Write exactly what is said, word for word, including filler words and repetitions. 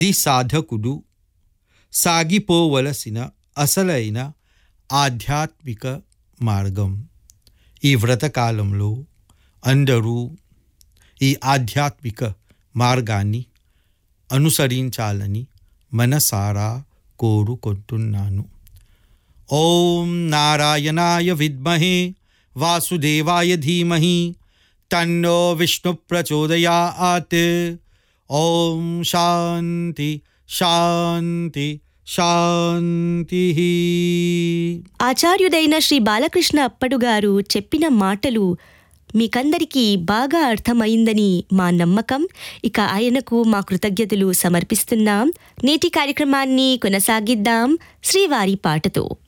ప్రతి సాధకుడు సాగిపోవలసిన అసలైన ఆధ్యాత్మిక మార్గం. ఈ వ్రతకాలంలో అందరూ ఈ ఆధ్యాత్మిక మార్గాన్ని అనుసరించాలని మనసారా కోరుకుంటున్నాను. ఓం నారాయణాయ విద్మహే వాసుదేవాయ ధీమహి తన్నో విష్ణు ప్రచోదయాత్. ఓం శాంతి శాంతి శాంతి. ఆచార్యుడైన శ్రీ బాలకృష్ణ అప్పడు గారు చెప్పిన మాటలు మీకందరికీ బాగా అర్థమైందని మా నమ్మకం. ఇక ఆయనకు మా కృతజ్ఞతలు సమర్పిస్తున్నాం. నేటి కార్యక్రమాన్ని కొనసాగిద్దాం శ్రీవారి పాటతో.